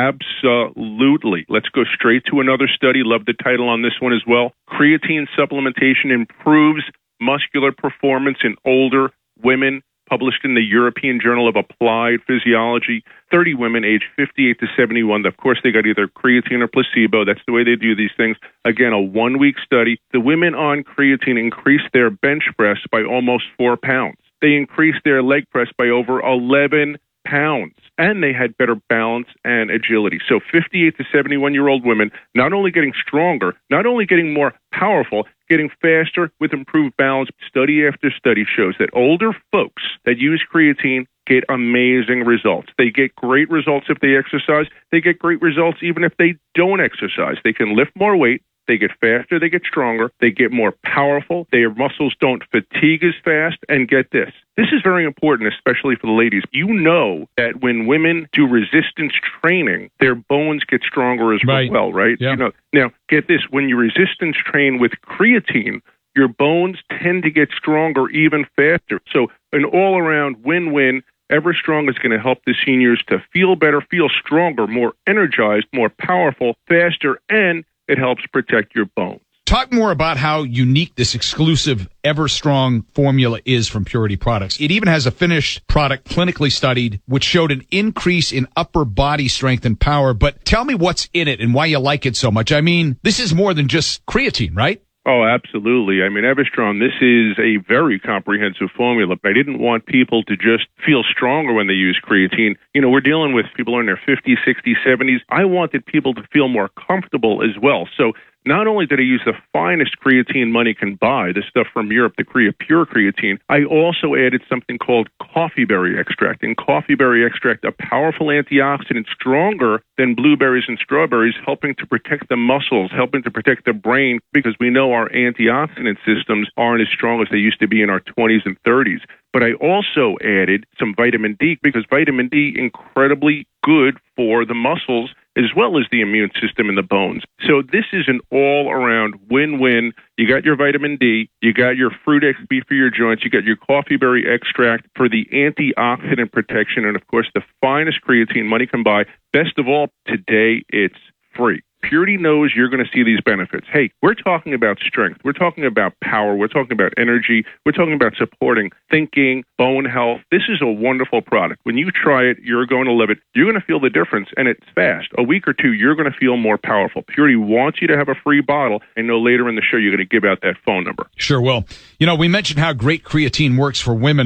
Absolutely. Let's go straight to another study. Love the title on this one as well. Creatine supplementation improves muscular performance in older women, published in the European Journal of Applied Physiology. 30 women aged 58 to 71. Of course, they got either creatine or placebo. That's the way they do these things. Again, a one-week study. The women on creatine increased their bench press by almost 4 pounds. They increased their leg press by over 11 pounds, and they had better balance and agility. So 58 to 71-year-old women, not only getting stronger, not only getting more powerful, getting faster with improved balance. Study after study shows that older folks that use creatine get amazing results. They get great results if they exercise. They get great results even if they don't exercise. They can lift more weight. They get faster, they get stronger, they get more powerful, their muscles don't fatigue as fast, and get this. This is very important, especially for the ladies. You know that when women do resistance training, their bones get stronger as well, right? Yeah. Now, get this. When you resistance train with creatine, your bones tend to get stronger even faster. So an all-around win-win. Everstrong is going to help the seniors to feel better, feel stronger, more energized, more powerful, faster, and it helps protect your bones. Talk more about how unique this exclusive Everstrong formula is from Purity Products. It even has a finished product clinically studied, which showed an increase in upper body strength and power. But tell me what's in it and why you like it so much. I mean, this is more than just creatine, right? Oh, absolutely. I mean, Everstrong, this is a very comprehensive formula. I didn't want people to just feel stronger when they use creatine. We're dealing with people in their 50s, 60s, 70s. I wanted people to feel more comfortable as well. So not only did I use the finest creatine money can buy, the stuff from Europe, the Pure Creatine, I also added something called coffee berry extract. In coffee berry extract, a powerful antioxidant, stronger than blueberries and strawberries, helping to protect the muscles, helping to protect the brain, because we know our antioxidant systems aren't as strong as they used to be in our 20s and 30s. But I also added some vitamin D, because vitamin D incredibly good for the muscles as well as the immune system in the bones. So this is an all-around win-win. You got your vitamin D, you got your fruit XP for your joints, you got your coffee berry extract for the antioxidant protection, and of course the finest creatine money can buy. Best of all, today it's free. Purity knows you're going to see these benefits. Hey, we're talking about strength. We're talking about power. We're talking about energy. We're talking about supporting thinking, bone health. This is a wonderful product. When you try it, you're going to love it. You're going to feel the difference, and it's fast. A week or two, you're going to feel more powerful. Purity wants you to have a free bottle. I know later in the show you're going to give out that phone number. Sure will. We mentioned how great creatine works for women.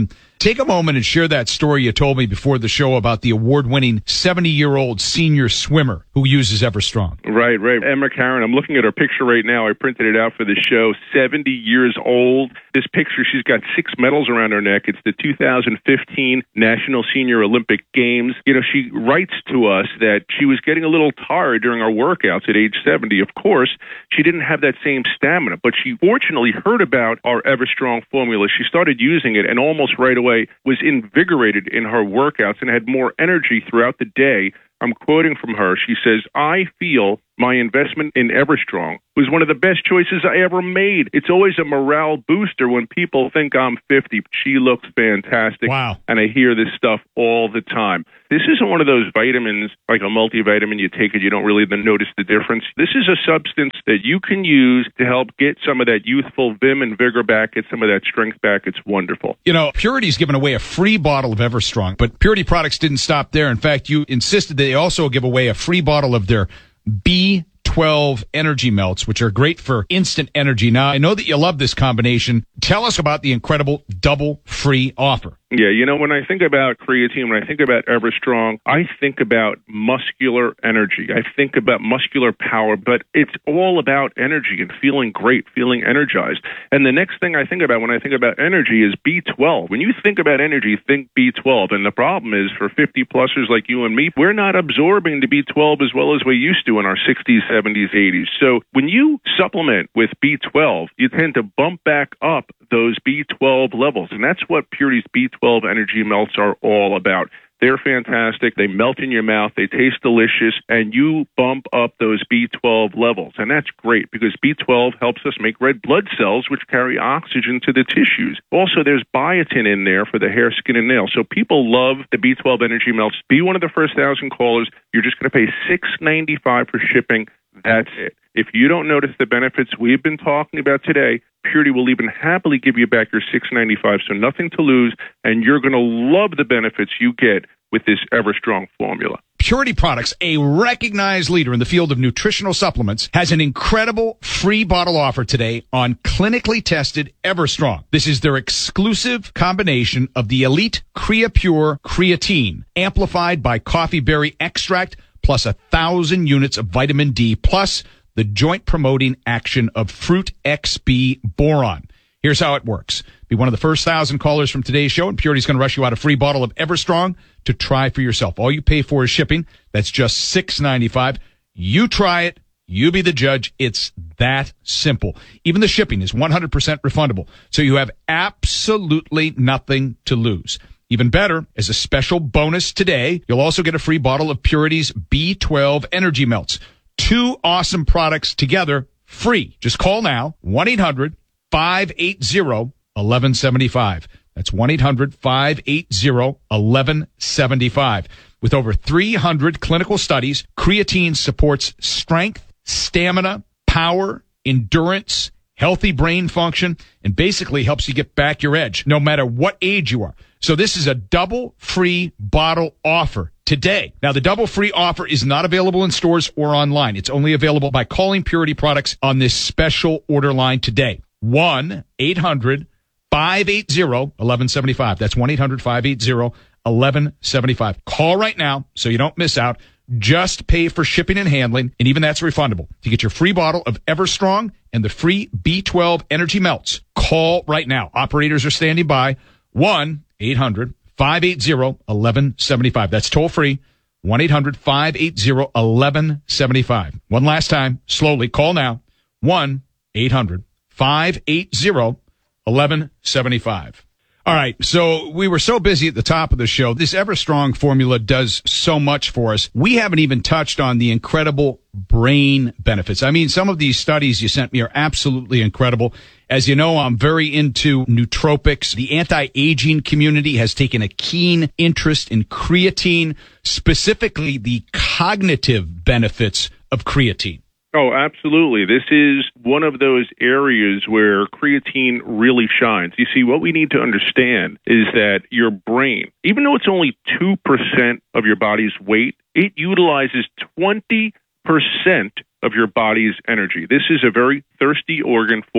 Take a moment and share that story you told me before the show about the award-winning 70-year-old senior swimmer who uses Everstrong. Right. Emma Karen, I'm looking at her picture right now. I printed it out for the show. 70 years old. This picture, she's got 6 medals around her neck. It's the 2015 National Senior Olympic Games. You know, she writes to us that she was getting a little tired during our workouts at age 70. Of course, she didn't have that same stamina, but she fortunately heard about our Everstrong formula. She started using it and almost right away was invigorated in her workouts and had more energy throughout the day. I'm quoting from her. She says, "I feel my investment in Everstrong was one of the best choices I ever made. It's always a morale booster when people think I'm 50. She looks fantastic." Wow. And I hear this stuff all the time. This isn't one of those vitamins, like a multivitamin. You take it, you don't really notice the difference. This is a substance that you can use to help get some of that youthful vim and vigor back, get some of that strength back. It's wonderful. You know, Purity's given away a free bottle of Everstrong, but Purity products didn't stop there. In fact, you insisted they also give away a free bottle of their B12 energy melts, which are great for instant energy. Now, I know that you love this combination. Tell us about the incredible double free offer. Yeah, you know, when I think about creatine, when I think about Everstrong, I think about muscular energy. I think about muscular power, but it's all about energy and feeling great, feeling energized. And the next thing I think about when I think about energy is B12. When you think about energy, think B12. And the problem is for 50-plussers like you and me, we're not absorbing the B12 as well as we used to in our 60s, 70s, 80s. So when you supplement with B12, you tend to bump back up those B12 levels. And that's what Purity's B12 energy melts are all about. They're fantastic. They melt in your mouth. They taste delicious. And you bump up those B12 levels. And that's great because B12 helps us make red blood cells, which carry oxygen to the tissues. Also, there's biotin in there for the hair, skin, and nails. So people love the B12 energy melts. Be one of the first 1,000 callers. You're just going to pay $6.95 for shipping. That's it. If you don't notice the benefits we've been talking about today, Purity will even happily give you back your $6.95, so nothing to lose, and you're going to love the benefits you get with this Everstrong formula. Purity Products, a recognized leader in the field of nutritional supplements, has an incredible free bottle offer today on clinically tested Everstrong. This is their exclusive combination of the elite CreaPure creatine, amplified by coffee berry extract, plus 1,000 units of vitamin D, plus the joint-promoting action of Fruit XB Boron. Here's how it works. Be one of the first 1,000 callers from today's show, and Purity's going to rush you out a free bottle of Everstrong to try for yourself. All you pay for is shipping. That's just $6.95. You try it. You be the judge. It's that simple. Even the shipping is 100% refundable, so you have absolutely nothing to lose. Even better, as a special bonus today, you'll also get a free bottle of Purity's B12 energy melts. 2 awesome products together, free. Just call now, 1-800-580-1175. That's 1-800-580-1175. With over 300 clinical studies, creatine supports strength, stamina, power, endurance, healthy brain function, and basically helps you get back your edge, no matter what age you are. So this is a double free bottle offer today. Now, the double free offer is not available in stores or online. It's only available by calling Purity Products on this special order line today. 1-800-580-1175. That's 1-800-580-1175. Call right now so you don't miss out. Just pay for shipping and handling, and even that's refundable. To get your free bottle of Everstrong and the free B12 energy melts, call right now. Operators are standing by. 1-800-580-1175. That's toll free. 1-800-580-1175. One last time, slowly, call now. 1-800-580-1175. All right, so we were so busy at the top of the show. This Everstrong formula does so much for us. We haven't even touched on the incredible brain benefits. I mean, some of these studies you sent me are absolutely incredible. As you know, I'm very into nootropics. The anti-aging community has taken a keen interest in creatine, specifically the cognitive benefits of creatine. Oh, absolutely. This is one of those areas where creatine really shines. You see, what we need to understand is that your brain, even though it's only 2% of your body's weight, it utilizes 20% of your body's energy. This is a very thirsty organ for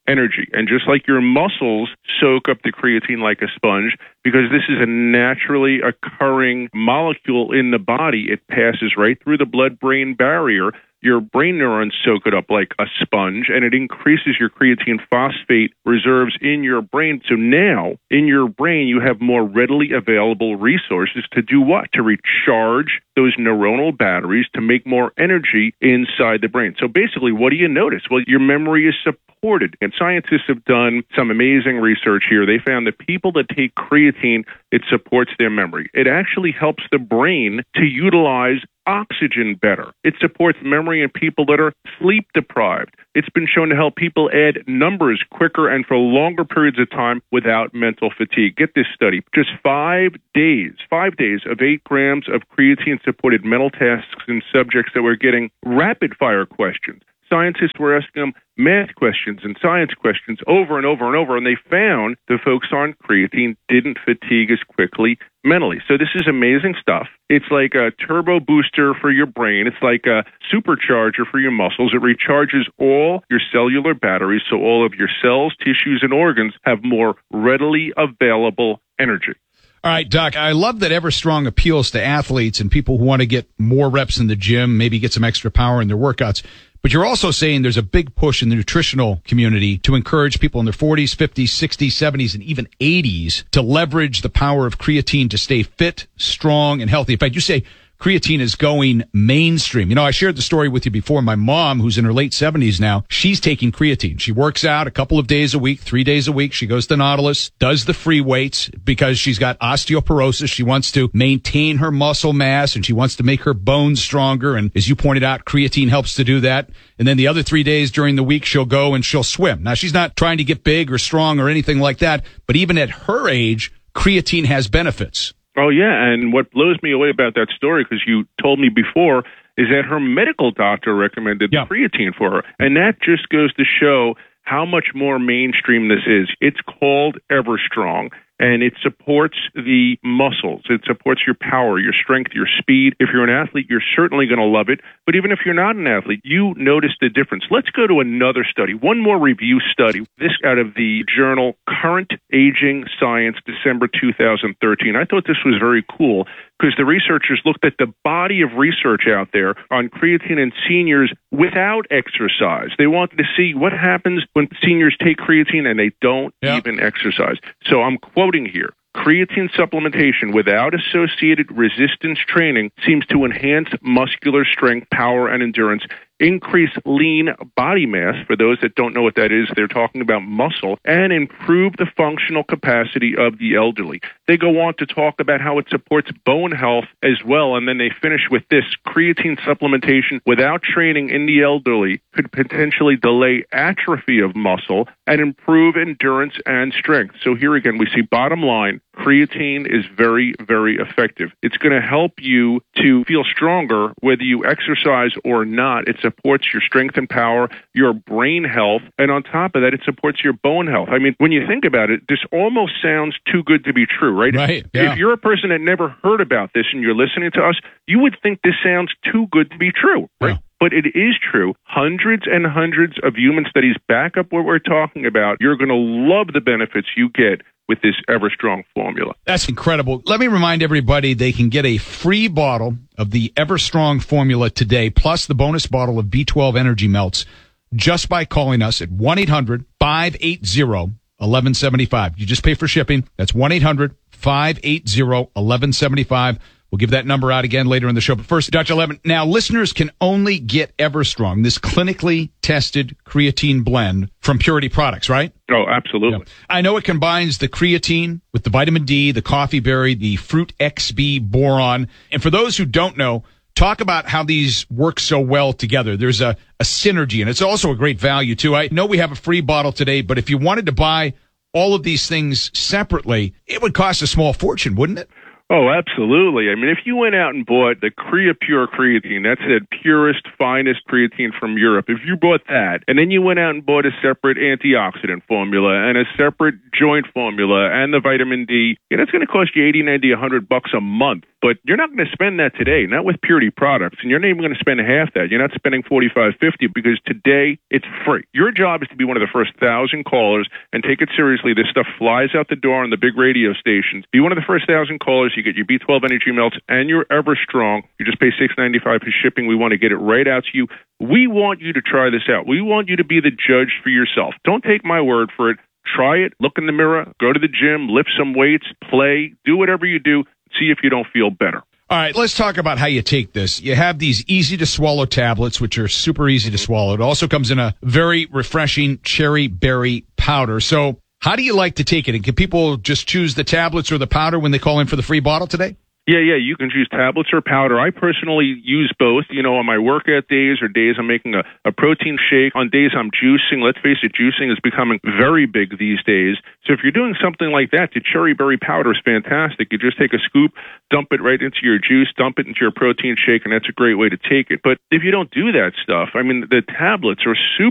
energy. And just like your muscles soak up the creatine like a sponge, because this is a naturally occurring molecule in the body, it passes right through the blood-brain barrier. Your brain neurons soak it up like a sponge, and it increases your creatine phosphate reserves in your brain. So now, in your brain, you have more readily available resources to do what? To recharge those neuronal batteries to make more energy inside the brain. So basically, what do you notice? Well, your memory is supported. And scientists have done some amazing research here. They found that people that take creatine, it supports their memory. It actually helps the brain to utilize oxygen better. It supports memory in people that are sleep deprived. It's been shown to help people add numbers quicker and for longer periods of time without mental fatigue. Get this study. Just 5 days of 8 grams of creatine-supported mental tasks in subjects that were getting rapid-fire questions. Scientists were asking them math questions and science questions over and over and over, and they found the folks on creatine didn't fatigue as quickly mentally. So this is amazing stuff. It's like a turbo booster for your brain. It's like a supercharger for your muscles. It recharges all your cellular batteries so all of your cells, tissues, and organs have more readily available energy. All right, Doc, I love that Everstrong appeals to athletes and people who want to get more reps in the gym, maybe get some extra power in their workouts. But you're also saying there's a big push in the nutritional community to encourage people in their 40s, 50s, 60s, 70s, and even 80s to leverage the power of creatine to stay fit, strong, and healthy. In fact, you say creatine is going mainstream. You know, I shared the story with you before. My mom, who's in her late 70s now, she's taking creatine. She works out a couple of days a week, 3 days a week. She goes to Nautilus, does the free weights because she's got osteoporosis. She wants to maintain her muscle mass and she wants to make her bones stronger. And as you pointed out, creatine helps to do that. And then the other 3 days during the week, she'll go and she'll swim. Now, she's not trying to get big or strong or anything like that, but even at her age, creatine has benefits. Oh, yeah, and what blows me away about that story, because you told me before, is that her medical doctor recommended creatine for her. And that just goes to show how much more mainstream this is. It's called Everstrong, and it supports the muscles. It supports your power, your strength, your speed. If you're an athlete, you're certainly going to love it. But even if you're not an athlete, you notice the difference. Let's go to another study, one more review study. This out of the journal Current Aging Science, December 2013. I thought this was very cool because the researchers looked at the body of research out there on creatine in seniors without exercise. They wanted to see what happens when seniors take creatine and they don't even exercise. So I'm quoting here. Creatine supplementation without associated resistance training seems to enhance muscular strength, power, and endurance, increase lean body mass. For those that don't know what that is, they're talking about muscle, and improve the functional capacity of the elderly. They go on to talk about how it supports bone health as well, and then they finish with this. Creatine supplementation without training in the elderly could potentially delay atrophy of muscle and improve endurance and strength. So here again, we see bottom line, creatine is very, very effective. It's going to help you to feel stronger whether you exercise or not. It supports your strength and power, your brain health, and on top of that, it supports your bone health. I mean, when you think about it, this almost sounds too good to be true, right? Right. Yeah. If you're a person that never heard about this and you're listening to us, you would think this sounds too good to be true, right? Yeah. But it is true. Hundreds and hundreds of human studies back up what we're talking about. You're going to love the benefits you get with this Everstrong formula. That's incredible. Let me remind everybody they can get a free bottle of the Everstrong formula today, plus the bonus bottle of B12 Energy Melts, just by calling us at 1-800-580-1175. You just pay for shipping. That's 1-800-580-1175. We'll give that number out again later in the show. But first, Dr. Levin, now listeners can only get Everstrong, this clinically tested creatine blend from Purity Products, right? Oh, absolutely. Yeah. I know it combines the creatine with the vitamin D, the coffee berry, the fruit XB boron. And for those who don't know, talk about how these work so well together. There's a synergy, and it's also a great value, too. I know we have a free bottle today, but if you wanted to buy all of these things separately, it would cost a small fortune, wouldn't it? Oh, absolutely. I mean, if you went out and bought the Creapure creatine, that's the purest, finest creatine from Europe, if you bought that, and then you went out and bought a separate antioxidant formula and a separate joint formula and the vitamin D, it's going to cost you $80, $90, $100 a month. But you're not going to spend that today, not with Purity products, and you're not even going to spend half that. You're not spending $45, $50 because today it's free. Your job is to be one of the first 1,000 callers and take it seriously. This stuff flies out the door on the big radio stations. Be one of the first 1,000 callers. You get your B12 energy melts and your Ever Strong. You just pay $6.95 for shipping. We want to get it right out to you. We want you to try this out. We want you to be the judge for yourself. Don't take my word for it. Try it. Look in the mirror. Go to the gym. Lift some weights. Play. Do whatever you do. See if you don't feel better. All right, let's talk about how you take this. You have these easy-to-swallow tablets, which are super easy to swallow. It also comes in a very refreshing cherry berry powder. So how do you like to take it? And can people just choose the tablets or the powder when they call in for the free bottle today? Yeah, you can choose tablets or powder. I personally use both, on my workout days or days I'm making a protein shake. On days I'm juicing. Let's face it, juicing is becoming very big these days. So if you're doing something like that, the cherry berry powder is fantastic. You just take a scoop, dump it right into your juice, dump it into your protein shake, and that's a great way to take it. But if you don't do that stuff, I mean, the tablets are super